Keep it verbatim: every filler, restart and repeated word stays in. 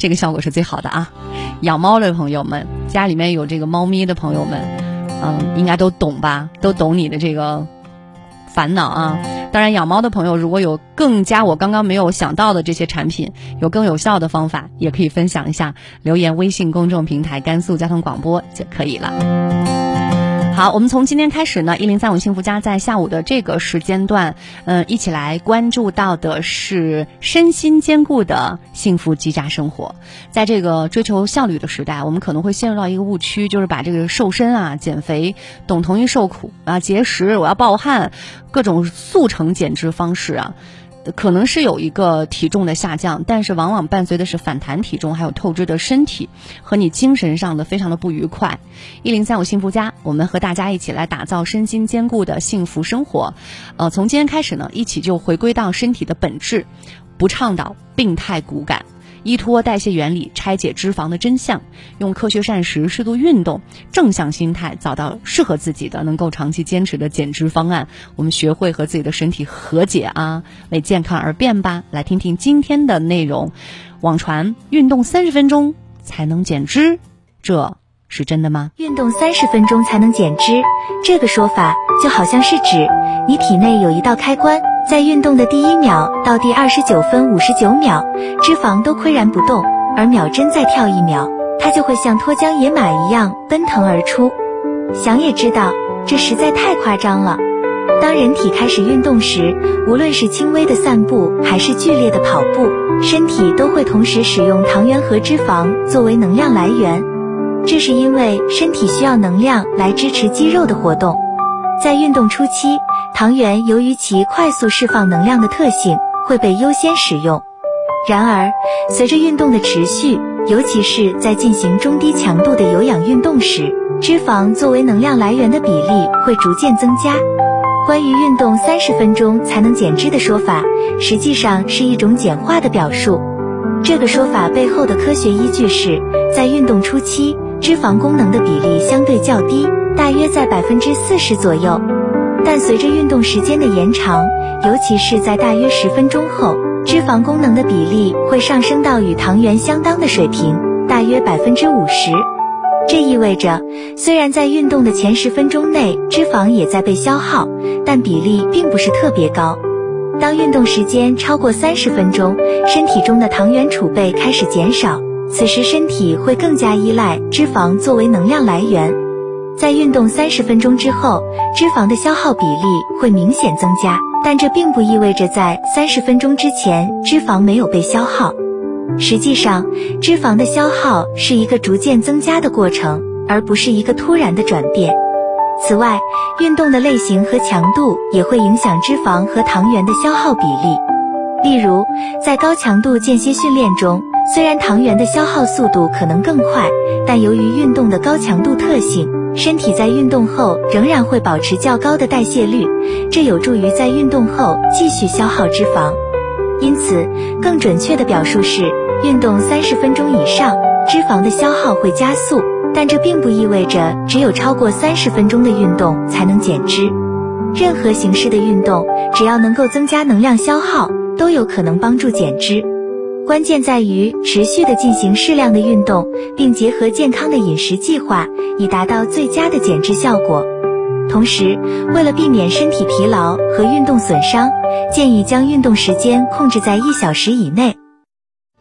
这个效果是最好的啊。养猫的朋友们，家里面有这个猫咪的朋友们，嗯，应该都懂吧，都懂你的这个烦恼啊。当然养猫的朋友如果有更加我刚刚没有想到的这些产品，有更有效的方法，也可以分享一下，留言微信公众平台甘肃交通广播就可以了。好，我们从今天开始呢，一零三五幸福家在下午的这个时间段，嗯，一起来关注到的是身心兼顾的幸福居家生活。在这个追求效率的时代，我们可能会陷入到一个误区，就是把这个瘦身啊、减肥等同于受苦啊、节食，我要暴汗，各种速成减脂方式啊。可能是有一个体重的下降，但是往往伴随的是反弹体重，还有透支的身体和你精神上的非常的不愉快。一零三五幸福家，我们和大家一起来打造身心兼顾的幸福生活。呃，从今天开始呢，一起就回归到身体的本质，不倡导病态骨感，依托代谢原理拆解脂肪的真相，用科学膳食、适度运动、正向心态，找到适合自己的能够长期坚持的减脂方案。我们学会和自己的身体和解啊，为健康而变吧。来听听今天的内容。网传运动三十分钟才能减脂，这是真的吗？ 运动三十分钟才能减脂，这个说法就好像是指你体内有一道开关，在运动的第一秒到第二十九分五十九秒，脂肪都岿然不动，而秒针再跳一秒，它就会像脱缰野马一样奔腾而出。想也知道，这实在太夸张了。当人体开始运动时，无论是轻微的散步还是剧烈的跑步，身体都会同时使用糖原和脂肪作为能量来源。这是因为身体需要能量来支持肌肉的活动。在运动初期，糖原由于其快速释放能量的特性，会被优先使用。然而，随着运动的持续，尤其是在进行中低强度的有氧运动时，脂肪作为能量来源的比例会逐渐增加。关于运动三十分钟才能减脂的说法，实际上是一种简化的表述。这个说法背后的科学依据是，在运动初期，脂肪功能的比例相对较低，大约在 百分之四十 左右。但随着运动时间的延长，尤其是在大约十分钟后，脂肪功能的比例会上升到与糖原相当的水平，大约 百分之五十。这意味着，虽然在运动的前十分钟内脂肪也在被消耗，但比例并不是特别高。当运动时间超过三十分钟，身体中的糖原储备开始减少，此时身体会更加依赖脂肪作为能量来源。在运动三十分钟之后，脂肪的消耗比例会明显增加，但这并不意味着在三十分钟之前脂肪没有被消耗。实际上，脂肪的消耗是一个逐渐增加的过程，而不是一个突然的转变。此外，运动的类型和强度也会影响脂肪和糖原的消耗比例。例如，在高强度间歇训练中，虽然糖原的消耗速度可能更快，但由于运动的高强度特性，身体在运动后仍然会保持较高的代谢率，这有助于在运动后继续消耗脂肪。因此，更准确的表述是，运动三十分钟以上，脂肪的消耗会加速，但这并不意味着只有超过三十分钟的运动才能减脂。任何形式的运动，只要能够增加能量消耗，都有可能帮助减脂。关键在于持续地进行适量的运动，并结合健康的饮食计划，以达到最佳的减脂效果。同时，为了避免身体疲劳和运动损伤，建议将运动时间控制在一小时以内。